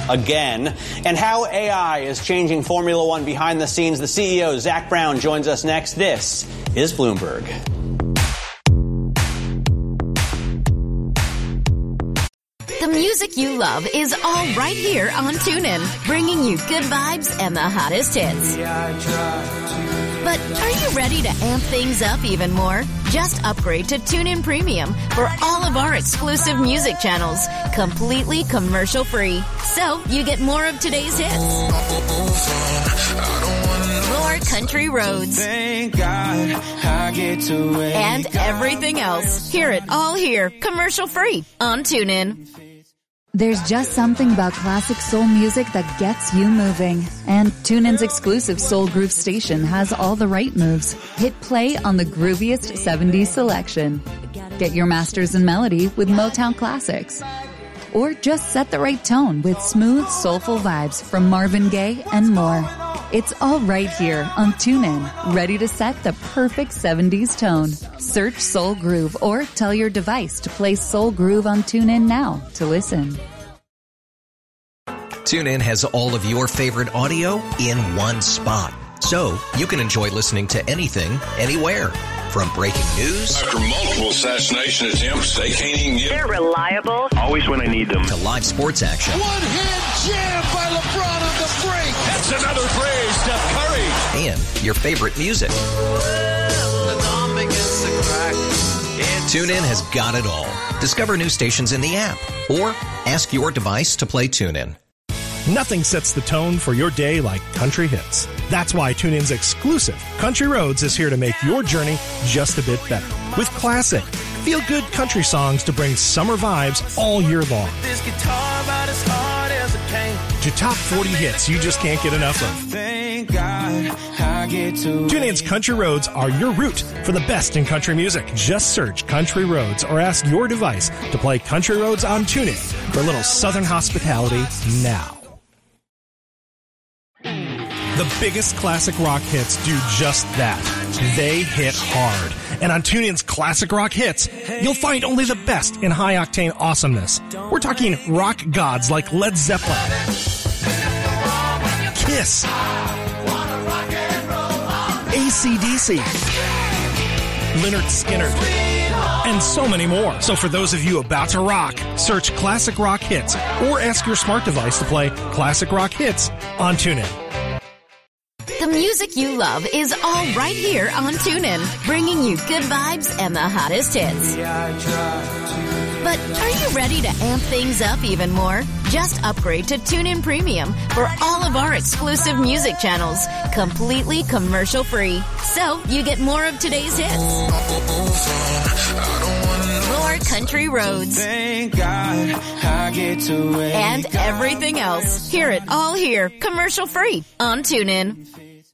again, and how AI is changing Formula One behind the scenes. The CEO, Zak Brown, joins us next. This is Bloomberg. The music you love is all right here on TuneIn, bringing you good vibes and the hottest hits. But are you ready to amp things up even more? Just upgrade to TuneIn Premium for all of our exclusive music channels, completely commercial-free. So you get more of today's hits, more country roads, and everything else. Hear it all here, commercial-free on TuneIn. There's just something about classic soul music that gets you moving. And TuneIn's exclusive Soul Groove station has all the right moves. Hit play on the grooviest 70s selection. Get your masters in melody with Motown classics. Or just set the right tone with smooth, soulful vibes from Marvin Gaye and more. It's all right here on TuneIn, ready to set the perfect 70s tone. Search Soul Groove or tell your device to play Soul Groove on TuneIn now to listen. TuneIn has all of your favorite audio in one spot, so you can enjoy listening to anything, anywhere. From breaking news, after multiple assassination attempts, they can't even get... They're reliable. Always when I need them. To live sports action. One-hand jam by LeBron on the break. That's another play, Steph Curry. And your favorite music. TuneIn has got it all. Discover new stations in the app or ask your device to play TuneIn. Nothing sets the tone for your day like country hits. That's why TuneIn's exclusive Country Roads is here to make your journey just a bit better. With classic, feel-good country songs to bring summer vibes all year long. To top 40 hits you just can't get enough of. TuneIn's Country Roads are your route for the best in country music. Just search Country Roads or ask your device to play Country Roads on TuneIn for a little southern hospitality now. The biggest classic rock hits do just that. They hit hard. And on TuneIn's Classic Rock Hits, you'll find only the best in high-octane awesomeness. We're talking rock gods like Led Zeppelin, Kiss, AC/DC, Lynyrd Skynyrd, and so many more. So for those of you about to rock, search Classic Rock Hits or ask your smart device to play Classic Rock Hits on TuneIn. The music you love is all right here on TuneIn, bringing you good vibes and the hottest hits. But are you ready to amp things up even more? Just upgrade to TuneIn Premium for all of our exclusive music channels, completely commercial-free. So you get more of today's hits, more country roads, and everything else. Hear it all here, commercial-free on TuneIn.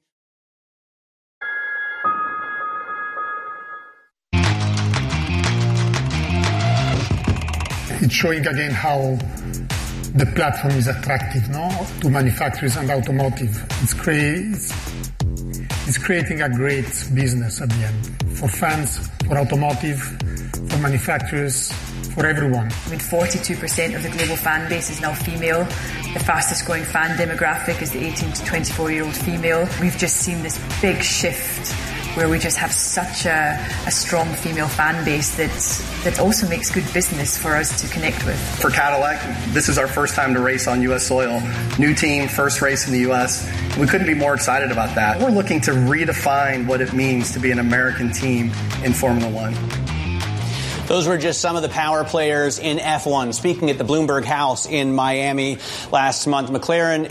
It's showing again how the platform is attractive, to manufacturers and automotive. It's creating a great business at the end for fans, for automotive, for manufacturers, for everyone. 42% of the global fan base is now female. The fastest growing fan demographic is the 18 to 24-year-old female. We've just seen this big shift where we just have such a strong female fan base that also makes good business for us to connect with. For Cadillac, this is our first time to race on U.S. soil. New team, first race in the U.S. We couldn't be more excited about that. We're looking to redefine what it means to be an American team in Formula One. Those were just some of the power players in F1 speaking at the Bloomberg House in Miami last month. McLaren,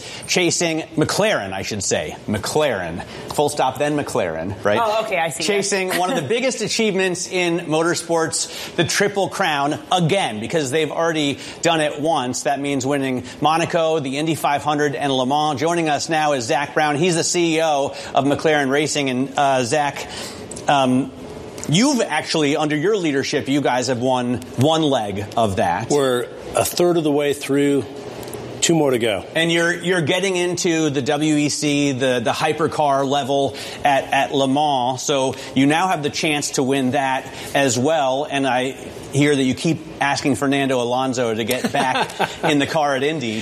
full stop, then McLaren, right? Oh, okay, I see. Chasing one of the biggest achievements in motorsports, the Triple Crown, again, because they've already done it once. That means winning Monaco, the Indy 500, and Le Mans. Joining us now is Zak Brown. He's the CEO of McLaren Racing. And Zak, you've actually, under your leadership, you guys have won one leg of that. We're a third of the way through, 2 more to go. And you're getting into the WEC, the hypercar level at Le Mans, so you now have the chance to win that as well. And I hear that you keep asking Fernando Alonso to get back in the car at Indy.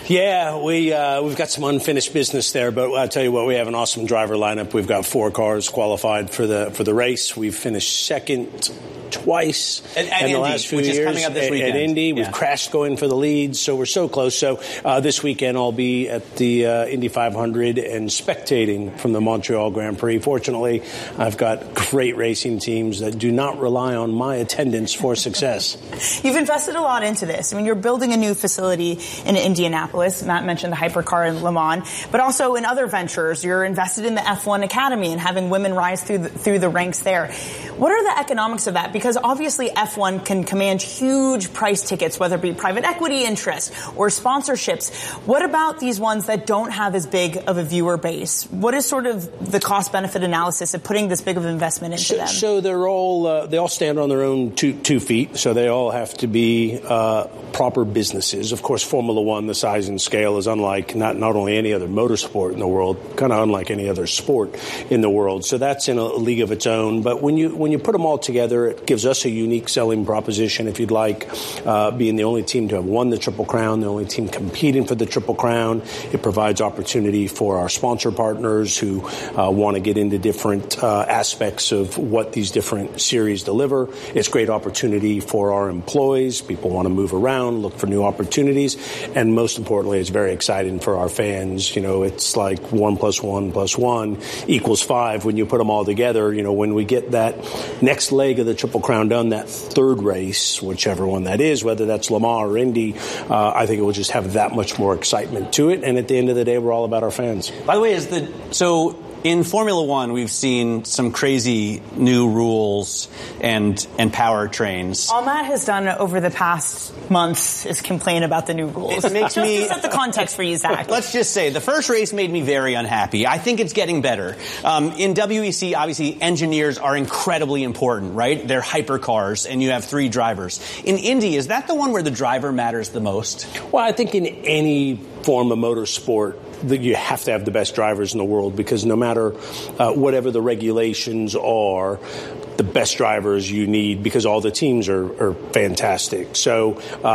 Yeah, we've got some unfinished business there, but I'll tell you what, we have an awesome driver lineup. We've got 4 cars qualified for the race. We've finished second twice in Indy, the last few which years. Is coming up this weekend. At Indy, we've crashed going for the lead, so we're so close. So this weekend I'll be at the Indy 500 and spectating from the Montreal Grand Prix. Fortunately, I've got great racing teams that do not rely on my attendance for success. You've invested a lot into this. I mean, you're building a new facility in Indianapolis. Matt mentioned the hypercar in Le Mans, but also in other ventures. You're invested in the F1 Academy and having women rise through the ranks there. What are the economics of that? Because obviously F1 can command huge price tickets, whether it be private equity interest or sponsorships. What about these ones that don't have as big of a viewer base? What is sort of the cost-benefit analysis of putting this big of an investment into them? So they all stand on their own two feet. So they all have to be proper businesses. Of course, Formula One, the size and scale is unlike not only any other motorsport in the world, kind of unlike any other sport in the world. So that's in a league of its own. But when you put them all together, it gives us a unique selling proposition, if you'd like, being the only team to have won the Triple Crown, the only team competing for the Triple Crown. It provides opportunity for our sponsor partners who want to get into different aspects of what these different series deliver. It's great opportunity for our employees. People want to move around, look for new opportunities. And most importantly, it's very exciting for our fans. You know, it's like 1 + 1 + 1 = 5 when you put them all together. You know, when we get that next leg of the Triple Crown done, that third race, whichever one that is, whether that's Le Mans or Indy, I think it will just have that much more excitement to it. And at the end of the day, we're all about our fans. By the way, in Formula One, we've seen some crazy new rules and powertrains. All Matt has done over the past months is complain about the new rules. It makes to set the context for you, Zach. Let's just say the first race made me very unhappy. I think it's getting better. In WEC, obviously, engineers are incredibly important, right? They're hypercars, and you have 3 drivers. In Indy, is that the one where the driver matters the most? Well, I think in any form of motorsport, that you have to have the best drivers in the world, because no matter whatever the regulations are, the best drivers you need, because all the teams are fantastic. So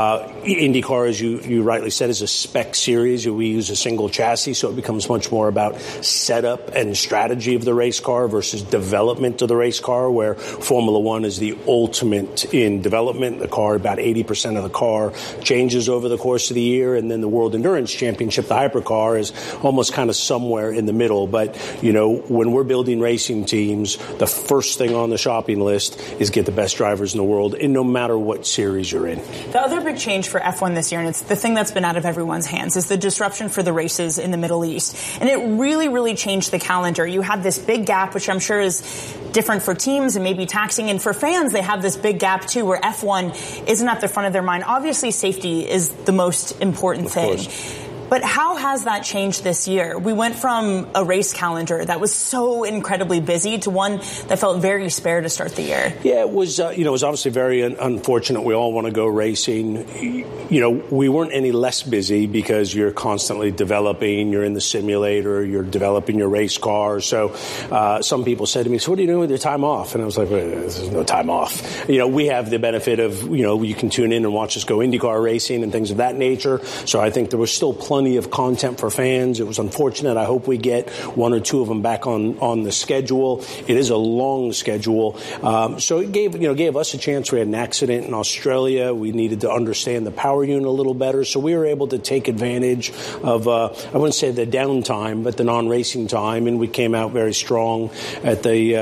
IndyCar, as you rightly said, is a spec series. We use a single chassis, so it becomes much more about setup and strategy of the race car versus development of the race car, where Formula One is the ultimate in development. The car, about 80% of the car changes over the course of the year, and then the World Endurance Championship, the hypercar, is almost kind of somewhere in the middle. But, you know, when we're building racing teams, the first thing on the shopping list is get the best drivers in the world, and no matter what series you're in. The other big change for F1 this year, and it's the thing that's been out of everyone's hands, is the disruption for the races in the Middle East. And it really, really changed the calendar. You had this big gap, which I'm sure is different for teams and maybe taxing. And for fans, they have this big gap, too, where F1 isn't at the front of their mind. Obviously, safety is the most important thing. But how has that changed this year? We went from a race calendar that was so incredibly busy to one that felt very spare to start the year. Yeah, it was, it was obviously very unfortunate. We all want to go racing. You know, we weren't any less busy because you're constantly developing. You're in the simulator. You're developing your race car. So some people said to me, so what are you doing with your time off? And I was like, well, there's no time off. You know, we have the benefit of, you can tune in and watch us go IndyCar racing and things of that nature. So I think there was still plenty of content for fans. It was unfortunate. I hope we get 1 or 2 of them back on the schedule. It is a long schedule. So it gave us a chance. We had an accident in Australia. We needed to understand the power unit a little better. So we were able to take advantage of, I wouldn't say the downtime, but the non-racing time. And we came out very strong at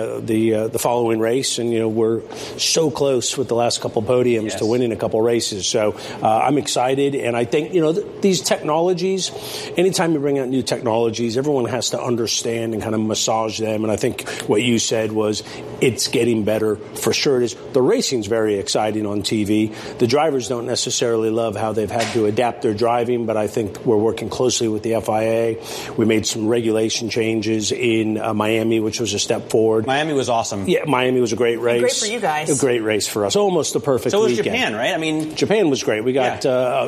the following race. And, we're so close with the last couple podiums to winning a couple races. So I'm excited. And I think, these technologies, anytime you bring out new technologies, everyone has to understand and kind of massage them. And I think what you said was it's getting better. For sure it is. The racing's very exciting on TV. The drivers don't necessarily love how they've had to adapt their driving, but I think we're working closely with the FIA. We made some regulation changes in Miami, which was a step forward. Miami was awesome. Yeah, Miami was a great race. Great for you guys. A great race for us. Almost the perfect So was weekend. Japan, right? I mean, Japan was great. We got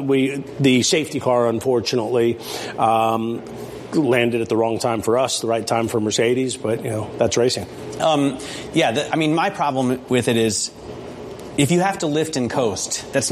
the safety car, unfortunately, landed at the wrong time for us, the right time for Mercedes, but that's racing. my problem with it is if you have to lift and coast, that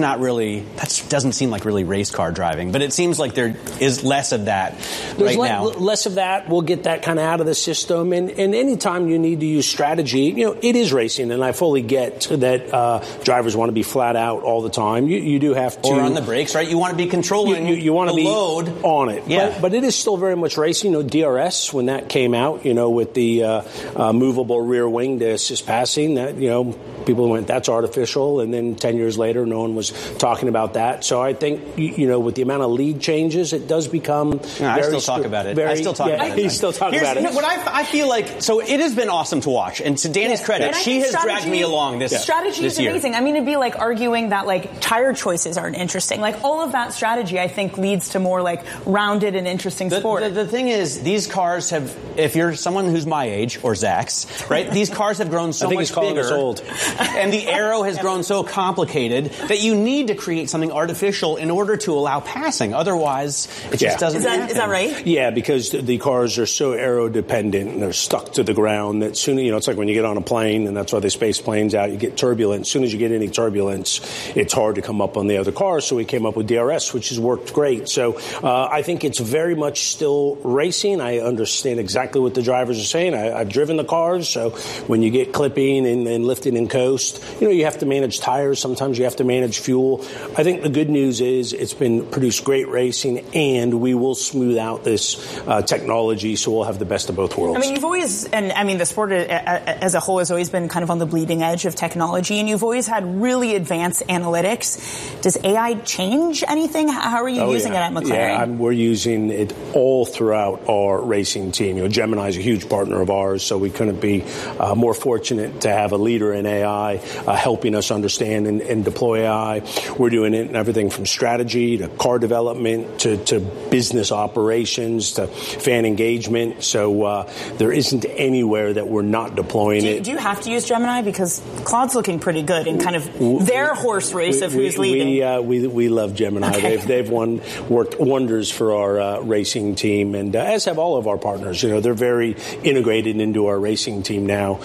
doesn't seem like really race car driving. But it seems like there is less of that now. Less of that. We'll get that kind of out of the system. And anytime you need to use strategy, it is racing. And I fully get that drivers want to be flat out all the time. You do have to. Or on the brakes, right? You want to be controlling you want to be load on it. Yeah. But it is still very much racing. DRS, when that came out, with the movable rear wing to assist passing, that, people went, that's artificial. And then 10 years later, no one was talking about that. So I think, with the amount of lead changes, it does become I still talk about it. He's still talking about it. What I feel like, so it has been awesome to watch. And to Danny's credit, she has dragged me along this year. Strategy is amazing. I mean, it'd be like arguing that, tire choices aren't interesting. All of that strategy, I think, leads to more, rounded and interesting sport. The thing is, these cars have, if you're someone who's my age, or Zach's, right, these cars have grown so much bigger. I think he's calling us old. And the aero has grown so complicated that you need to create something artificial in order to allow passing. Otherwise, it just doesn't happen. Is that right? Yeah, because the cars are so aero dependent and they're stuck to the ground that soon, it's like when you get on a plane, and that's why they space planes out, you get turbulence. As soon as you get any turbulence, it's hard to come up on the other cars. So we came up with DRS, which has worked great. So I think it's very much still racing. I understand exactly what the drivers are saying. I've driven the cars. So when you get clipping and lifting and coast, you have to manage tires. Sometimes you have to manage fuel. I think the good news is it's been produced great racing, and we will smooth out this technology, so we'll have the best of both worlds. I mean, you've always, the sport as a whole has always been kind of on the bleeding edge of technology, and you've always had really advanced analytics. Does AI change anything? How are you using it at McLaren? Yeah, we're using it all throughout our racing team. Gemini is a huge partner of ours, so we couldn't be more fortunate to have a leader in AI helping us understand and deploy AI. We're doing it in everything from strategy to car development to business operations to fan engagement. So there isn't anywhere that we're not deploying it. Do you have to use Gemini? Because Claude's looking pretty good in kind of their horse race of who's leading. We love Gemini. Okay. They've worked wonders for our racing team, and as have all of our partners. They're very integrated into our racing team now.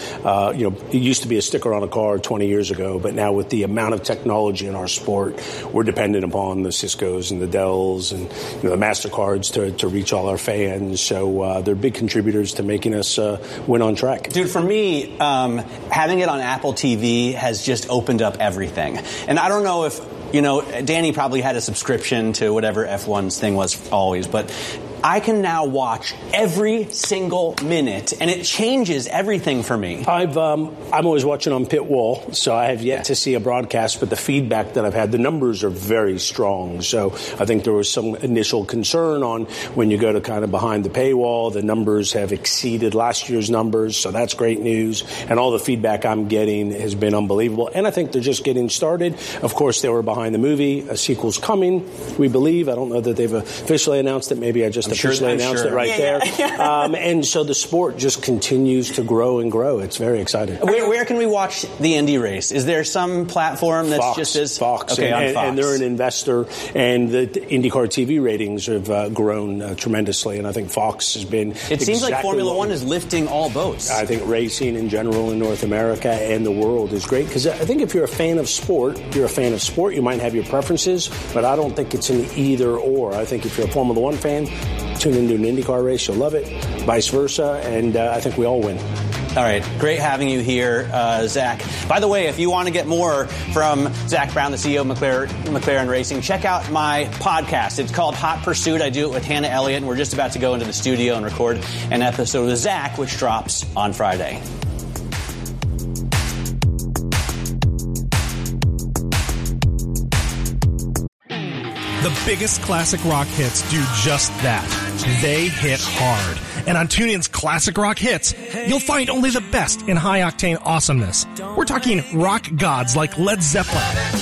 It used to be a sticker on a car 20 years ago, but now with the amount of technology in our sport, we're dependent upon the Ciscos and the Dells and the MasterCards to reach all our fans. So they're big contributors to making us win on track. Dude, for me, having it on Apple TV has just opened up everything. And I don't know if, Danny probably had a subscription to whatever F1's thing was always, but I can now watch every single minute, and it changes everything for me. I'm always watching on pit wall, so I have yet to see a broadcast, but the feedback that I've had, the numbers are very strong. So I think there was some initial concern on when you go to kind of behind the paywall, the numbers have exceeded last year's numbers, so that's great news. And all the feedback I'm getting has been unbelievable, and I think they're just getting started. Of course, they were behind the movie. A sequel's coming, we believe. I don't know that they've officially announced it. Maybe I just officially announced it right there. And so the sport just continues to grow and grow. It's very exciting. Where can we watch the Indy race? Is there some platform that's just as Fox? Okay, on Fox. And they're an investor, and the IndyCar TV ratings have grown tremendously, and I think Fox has been. It seems like Formula One is lifting all boats. I think racing in general in North America and the world is great, because I think if you're a fan of sport, you might have your preferences, but I don't think it's an either or. I think if you're a Formula One fan, tune into an IndyCar race, you'll love it, vice versa, and I think we all win. All right. Great having you here, Zach. By the way, if you want to get more from Zach Brown, the CEO of McLaren Racing, check out my podcast. It's called Hot Pursuit. I do it with Hannah Elliott, and we're just about to go into the studio and record an episode with Zach, which drops on Friday. The biggest classic rock hits do just that. They hit hard. And on TuneIn's Classic Rock Hits, you'll find only the best in high-octane awesomeness. We're talking rock gods like Led Zeppelin,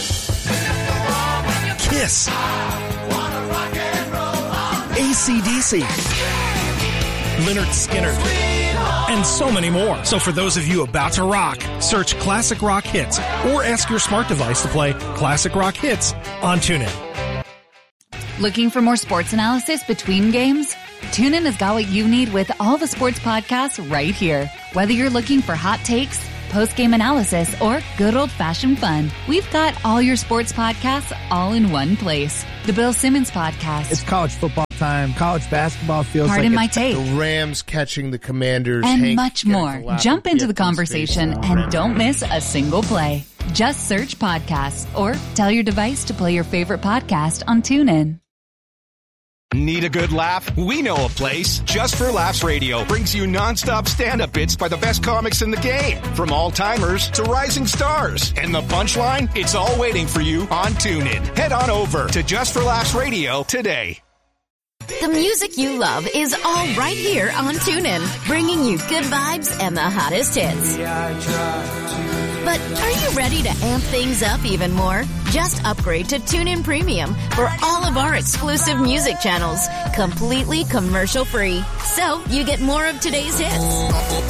Kiss, AC/DC, Lynyrd Skynyrd, and so many more. So for those of you about to rock, search Classic Rock Hits or ask your smart device to play Classic Rock Hits on TuneIn. Looking for more sports analysis between games? TuneIn has got what you need with all the sports podcasts right here. Whether you're looking for hot takes, post-game analysis, or good old-fashioned fun. We've got all your sports podcasts all in one place. The Bill Simmons Podcast. It's college football time. College basketball feels Pardon like my take. The Rams catching the Commanders. And Hank much more. Jump into the conversation and don't miss a single play. Just search podcasts or tell your device to play your favorite podcast on TuneIn. Need a good laugh? We know a place. Just for Laughs Radio brings you nonstop stand-up bits by the best comics in the game. From all-timers to rising stars. And the punchline? It's all waiting for you on TuneIn. Head on over to Just for Laughs Radio today. The music you love is all right here on TuneIn, bringing you good vibes and the hottest hits. But are you ready to amp things up even more? Just upgrade to TuneIn Premium for all of our exclusive music channels, completely commercial-free. So you get more of today's hits,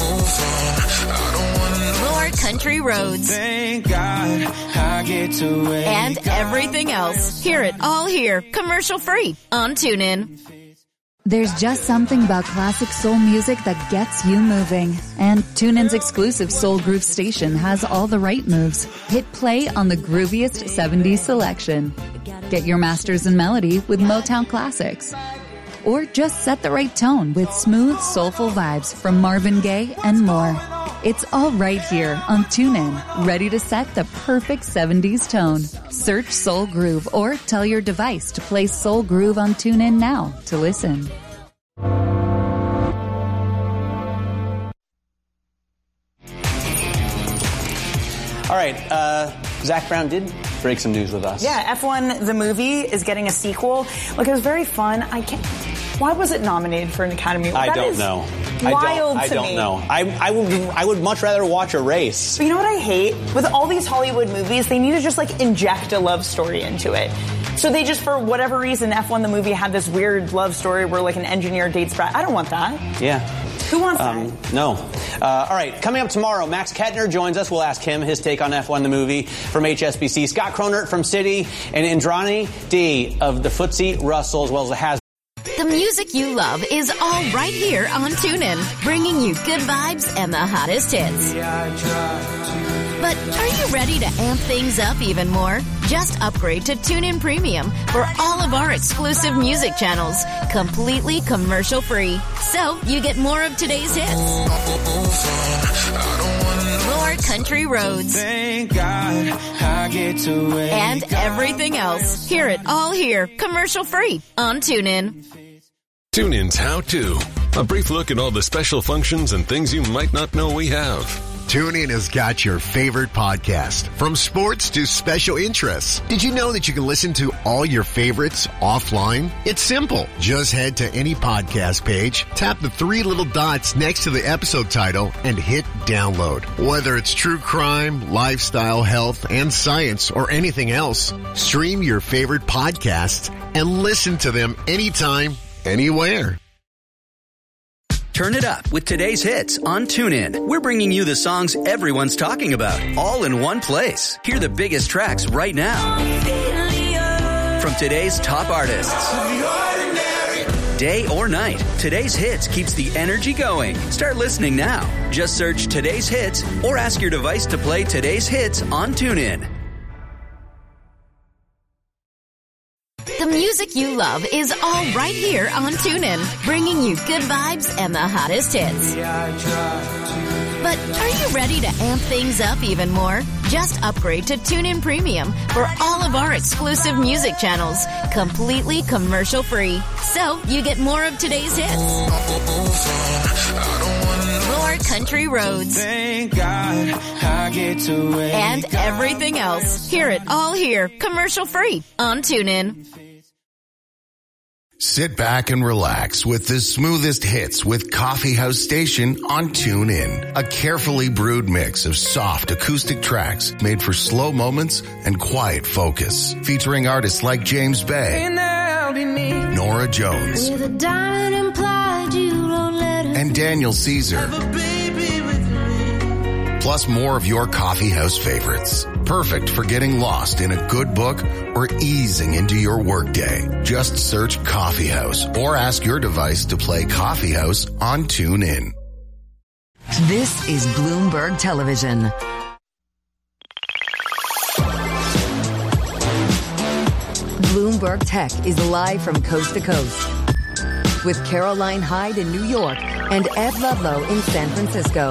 more country roads, thank God I get to wake and everything else. Hear it all here, commercial-free on TuneIn. There's just something about classic soul music that gets you moving. And TuneIn's exclusive Soul Groove station has all the right moves. Hit play on the grooviest 70s selection. Get your masters in melody with Motown classics. Or just set the right tone with smooth, soulful vibes from Marvin Gaye and more. It's all right here on TuneIn, ready to set the perfect 70s tone. Search Soul Groove or tell your device to play Soul Groove on TuneIn now to listen. All right, Zach Brown did break some news with us. Yeah, F1 the movie is getting a sequel. Look, it was very fun. Why was it nominated for an Academy Award? I don't know. Wild I to don't me. know. I would much rather watch a race. But you know what I hate? With all these Hollywood movies, they need to just inject a love story into it. So they just, for whatever reason, F1 the movie had this weird love story where an engineer dates Brad. I don't want that. Yeah. Who wants that? No. All right, coming up tomorrow, Max Kettner joins us. We'll ask him his take on F1 the movie from HSBC. Scott Cronert from Citi and Indrani D of the FTSE Russell, as well as the Has. The music you love is all right here on TuneIn, bringing you good vibes and the hottest hits. But are you ready to amp things up even more? Just upgrade to TuneIn Premium for all of our exclusive music channels, completely commercial-free. So you get more of today's hits, more country roads, thank God I get to wake and everything else. Hear it all here, commercial-free on TuneIn. TuneIn's How To. A brief look at all the special functions and things you might not know we have. TuneIn has got your favorite podcast, from sports to special interests. Did you know that you can listen to all your favorites offline? It's simple. Just head to any podcast page, tap the three little dots next to the episode title, and hit download. Whether it's true crime, lifestyle, health, and science, or anything else, stream your favorite podcasts and listen to them anytime, anywhere. Turn it up with today's hits on TuneIn. We're bringing you the songs everyone's talking about, all in one place. Hear the biggest tracks right now from today's top artists. Day or night, today's hits keeps the energy going. Start listening now. Just search today's hits or ask your device to play today's hits on TuneIn. The music you love is all right here on TuneIn, bringing you good vibes and the hottest hits. But are you ready to amp things up even more? Just upgrade to TuneIn Premium for all of our exclusive music channels, completely commercial-free. So you get more of today's hits, more country roads, thank God I get to wake and everything else. Hear it all here, commercial-free on TuneIn. Sit back and relax with the smoothest hits with Coffee House Station on TuneIn. A carefully brewed mix of soft acoustic tracks made for slow moments and quiet focus. Featuring artists like James Bay, Nora Jones, and Daniel Caesar. Plus more of your coffee house favorites. Perfect for getting lost in a good book or easing into your workday. Just search Coffee House or ask your device to play Coffee House on TuneIn. This is Bloomberg Television. Bloomberg Tech is live from coast to coast with Caroline Hyde in New York and Ed Ludlow in San Francisco.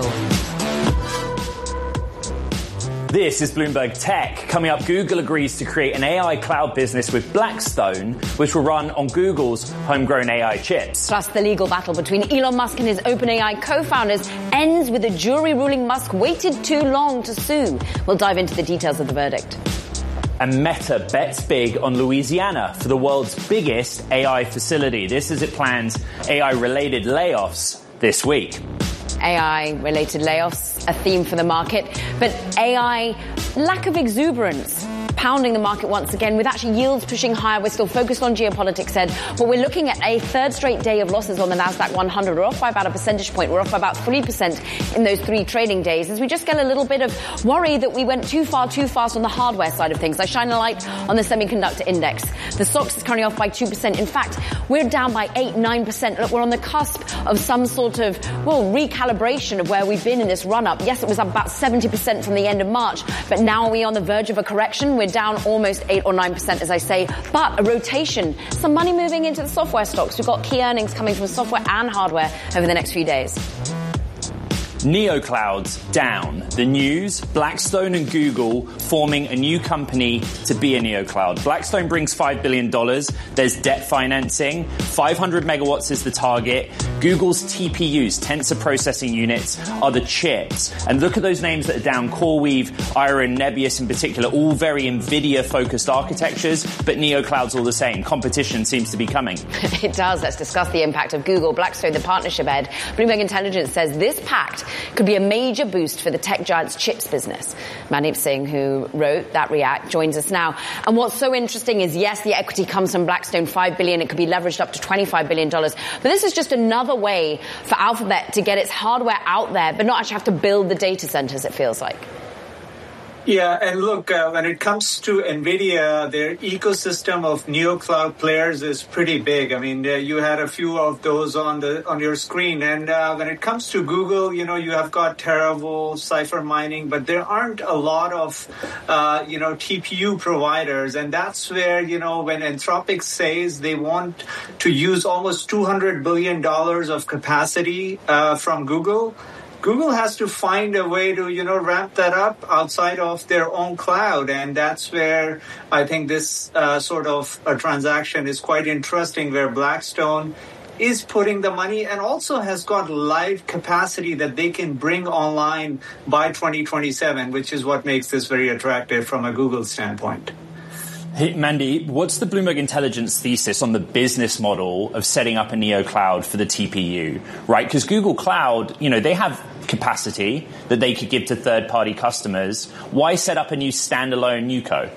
This is Bloomberg Tech. Coming up, Google agrees to create an AI cloud business with Blackstone, which will run on Google's homegrown AI chips. Plus, the legal battle between Elon Musk and his OpenAI co-founders ends with a jury ruling Musk waited too long to sue. We'll dive into the details of the verdict. And Meta bets big on Louisiana for the world's biggest AI facility. This as it plans AI-related layoffs this week. AI-related layoffs, a theme for the market, but AI lack of exuberance pounding the market once again, with actually yields pushing higher. We're still focused on geopolitics, Ed, but we're looking at a third straight day of losses on the Nasdaq 100. We're off by about a percentage point. We're off by about 3% in those 3 trading days, as we just get a little bit of worry that we went too far, too fast on the hardware side of things. I shine a light on the semiconductor index. The SOX is currently off by 2%. In fact, we're down by 8-9%. Look, we're on the cusp of some sort of, recalibration of where we've been in this run-up. Yes, it was up about 70% from the end of March, but now are we on the verge of a correction? We're down almost 8 or 9%, as I say, but a rotation. Some money moving into the software stocks. We've got key earnings coming from software and hardware over the next few days. NeoClouds down. The news, Blackstone and Google forming a new company to be a NeoCloud. Blackstone brings $5 billion. There's debt financing. 500 megawatts is the target. Google's TPUs, tensor processing units, are the chips. And look at those names that are down. CoreWeave, Iron, Nebius in particular, all very NVIDIA-focused architectures, but NeoClouds all the same. Competition seems to be coming. It does. Let's discuss the impact of Google, Blackstone, the partnership, Ed. Bloomberg Intelligence says this pact could be a major boost for the tech giant's chips business. Mandeep Singh, who wrote that React, joins us now. And what's so interesting is, yes, the equity comes from Blackstone, $5 billion. It could be leveraged up to $25 billion. But this is just another way for Alphabet to get its hardware out there, but not actually have to build the data centers, it feels like. Yeah, and look, when it comes to NVIDIA, their ecosystem of NeoCloud players is pretty big. I mean, you had a few of those on your screen. And when it comes to Google, you have got Teravol, Cipher Mining, but there aren't a lot of, TPU providers. And that's where, when Anthropic says they want to use almost $200 billion of capacity from Google has to find a way to, ramp that up outside of their own cloud. And that's where I think this sort of a transaction is quite interesting, where Blackstone is putting the money and also has got live capacity that they can bring online by 2027, which is what makes this very attractive from a Google standpoint. Hey, Mandy, what's the Bloomberg Intelligence thesis on the business model of setting up a NeoCloud for the TPU, right? Because Google Cloud, they have capacity that they could give to third-party customers. Why set up a new standalone NewCo?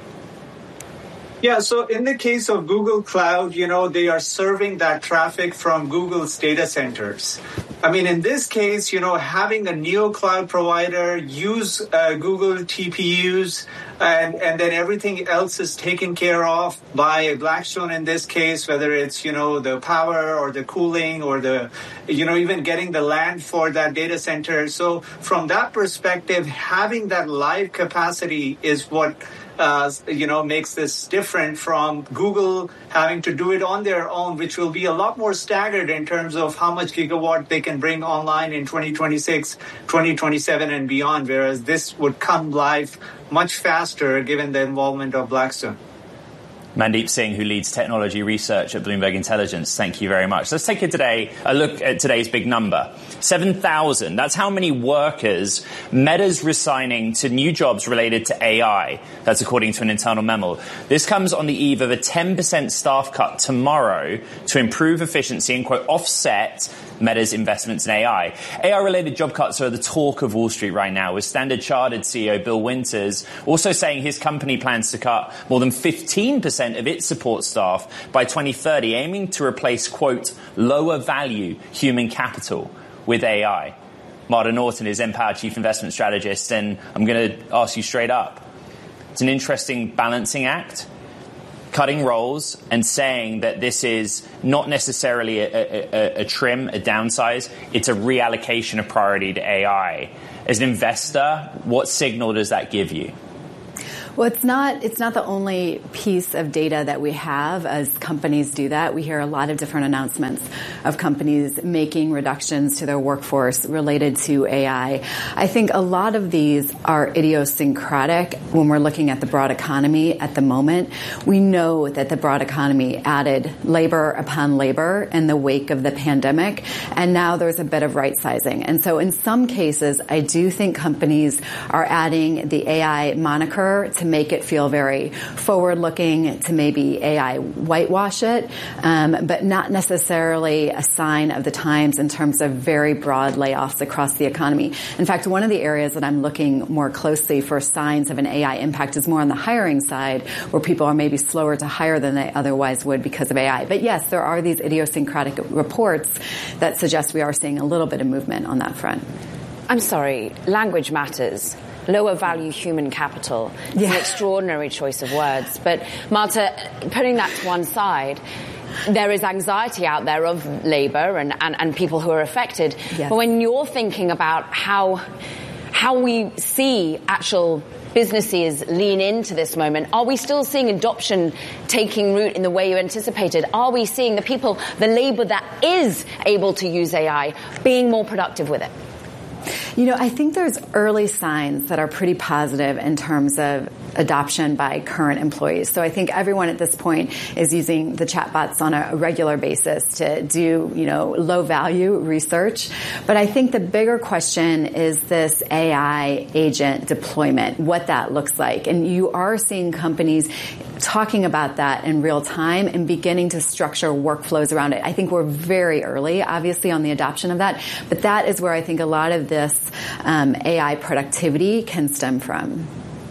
Yeah, so in the case of Google Cloud, they are serving that traffic from Google's data centers. I mean, in this case, having a NeoCloud provider use Google TPUs and then everything else is taken care of by Blackstone in this case, whether it's, the power or the cooling or the, even getting the land for that data center. So from that perspective, having that live capacity is what makes this different from Google having to do it on their own, which will be a lot more staggered in terms of how much gigawatt they can bring online in 2026, 2027 and beyond, whereas this would come live much faster given the involvement of Blackstone. Mandeep Singh, who leads technology research at Bloomberg Intelligence, thank you very much. Let's take a look at today's big number. 7,000. That's how many workers Meta's resigning to new jobs related to AI. That's according to an internal memo. This comes on the eve of a 10% staff cut tomorrow to improve efficiency and, quote, offset Meta's investments in AI. AI-related job cuts are the talk of Wall Street right now, with Standard Chartered CEO Bill Winters also saying his company plans to cut more than 15% of its support staff by 2030, aiming to replace, quote, lower value human capital with AI. Marta Norton is Empower Chief Investment Strategist, and I'm going to ask you straight up. It's an interesting balancing act. cutting roles and saying that this is not necessarily a trim, a downsize, it's a reallocation of priority to AI. As an investor, what signal does that give you? Well, it's not the only piece of data that we have as companies do that. We hear a lot of different announcements of companies making reductions to their workforce related to AI. I think a lot of these are idiosyncratic when we're looking at the broad economy at the moment. We know that the broad economy added labor upon labor in the wake of the pandemic, and now there's a bit of right sizing. And so in some cases, I do think companies are adding the AI moniker to make it feel very forward-looking, to maybe AI whitewash it, but not necessarily a sign of the times in terms of very broad layoffs across the economy. In fact, one of the areas that I'm looking more closely for signs of an AI impact is more on the hiring side, where people are maybe slower to hire than they otherwise would because of AI. But yes, there are these idiosyncratic reports that suggest we are seeing a little bit of movement on that front. I'm sorry, language matters. Lower value human capital. It's an extraordinary choice of words. But Marta, putting that to one side, there is anxiety out there of labor and people who are affected. Yes. But when you're thinking about how we see actual businesses lean into this moment, are we still seeing adoption taking root in the way you anticipated? Are we seeing the people, the labor that is able to use AI, being more productive with it? You know, I think there's early signs that are pretty positive in terms of adoption by current employees. So I think everyone at this point is using the chatbots on a regular basis to do, low value research. But I think the bigger question is this AI agent deployment, what that looks like. And you are seeing companies talking about that in real time and beginning to structure workflows around it. I think we're very early, obviously, on the adoption of that. But that is where I think a lot of this AI productivity can stem from.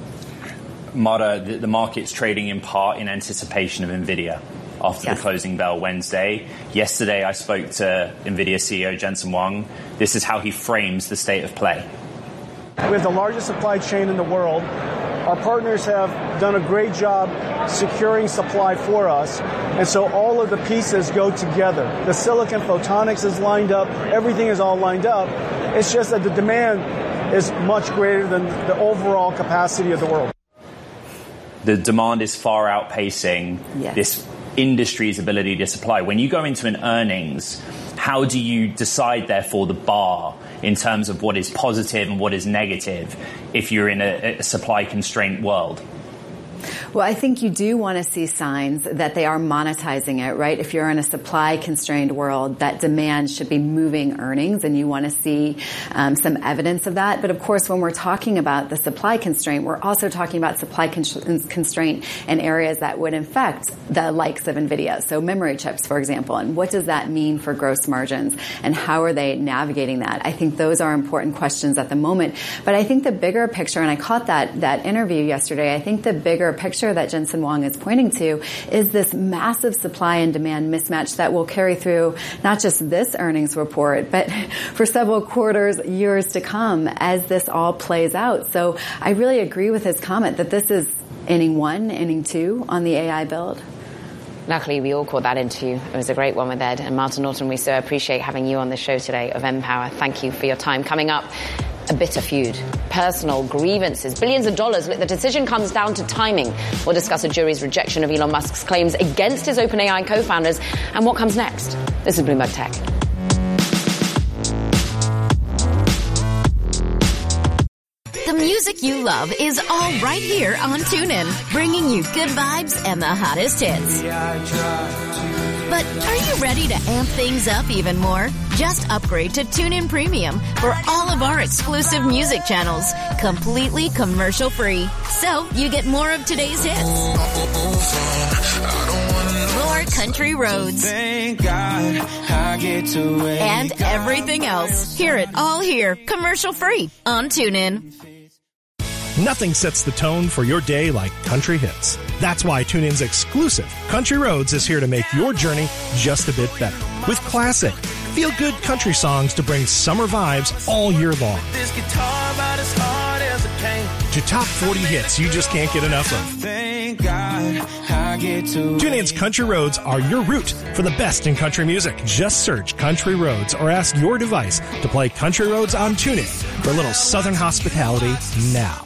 Marta, the market's trading in part in anticipation of NVIDIA after the closing bell Wednesday. Yesterday, I spoke to NVIDIA CEO Jensen Huang. This is how he frames the state of play. We have the largest supply chain in the world. Our partners have done a great job securing supply for us. And so all of the pieces go together. The silicon photonics is lined up. Everything is all lined up. It's just that the demand is much greater than the overall capacity of the world. The demand is far outpacing this industry's ability to supply. When you go into an earnings, how do you decide, therefore, the bar in terms of what is positive and what is negative if you're in a supply-constrained world? Well, I think you do want to see signs that they are monetizing it, right? If you're in a supply-constrained world, that demand should be moving earnings, and you want to see some evidence of that. But of course, when we're talking about the supply constraint, we're also talking about supply constraint in areas that would affect the likes of NVIDIA. So memory chips, for example, and what does that mean for gross margins, and how are they navigating that? I think those are important questions at the moment. But I think the bigger picture, and I caught that interview yesterday, I think the bigger picture that Jensen Huang is pointing to is this massive supply and demand mismatch that will carry through not just this earnings report, but for several quarters, years to come as this all plays out. So I really agree with his comment that this is inning 1, inning 2 on the AI build. Luckily, we all caught that interview. It was a great one with Ed and Marta Norton. We so appreciate having you on the show today of Empower. Thank you for your time. Coming up, a bitter feud, personal grievances, billions of dollars. The decision comes down to timing. We'll discuss a jury's rejection of Elon Musk's claims against his OpenAI co-founders and what comes next. This is Bloomberg Tech. The music you love is all right here on TuneIn, bringing you good vibes and the hottest hits. But are you ready to amp things up even more? Just upgrade to TuneIn Premium for all of our exclusive music channels, completely commercial-free. So you get more of today's hits, more country roads, thank God I get to wake and everything else. Hear it all here, commercial-free on TuneIn. Nothing sets the tone for your day like country hits. That's why TuneIn's exclusive Country Roads is here to make your journey just a bit better. With classic, feel-good country songs to bring summer vibes all year long. this guitar about as hard as it came. To top 40 hits you just can't get enough of. Thank God I TuneIn's Country Roads are your route for the best in country music. Just search Country Roads or ask your device to play Country Roads on TuneIn for a little Southern hospitality now.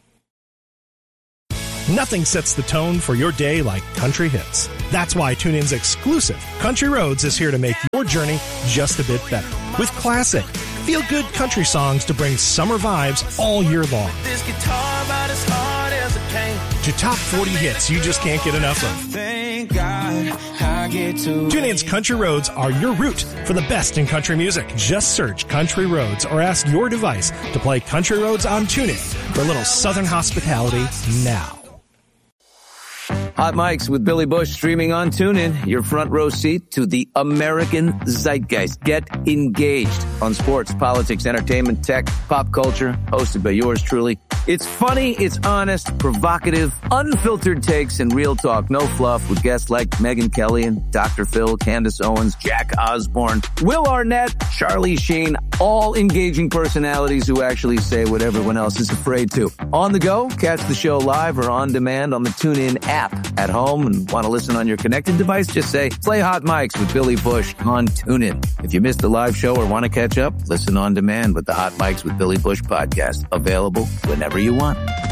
Nothing sets the tone for your day like country hits. That's why TuneIn's exclusive Country Roads is here to make your journey just a bit better. With classic, feel-good country songs to bring summer vibes all year long. This guitar about as hard as it can. To top 40 hits you just can't get enough of. Thank God I get to TuneIn's Country Roads are your route for the best in country music. Just search Country Roads or ask your device to play Country Roads on TuneIn for a little Southern hospitality now. Hot Mics with Billy Bush streaming on TuneIn, your front row seat to the American zeitgeist. Get engaged on sports, politics, entertainment, tech, pop culture, hosted by yours truly. It's funny, it's honest, provocative, unfiltered takes, and real talk. No fluff with guests like Megyn Kelly and Dr. Phil, Candace Owens, Jack Osborne, Will Arnett, Charlie Sheen, all engaging personalities who actually say what everyone else is afraid to. On the go, catch the show live or on demand on the TuneIn app. At home and want to listen on your connected device, just say, play Hot Mics with Billy Bush on TuneIn. If you missed the live show or want to catch up, listen on demand with the Hot Mics with Billy Bush podcast. Available whenever you want.